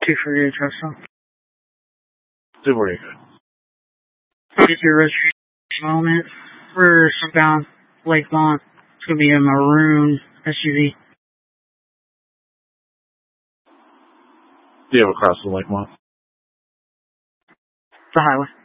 248 Tesla. 248. Get your registration element for Sundown Lakemont. It's going to be a maroon SUV. Do you have a cross the Lakemont? The highway.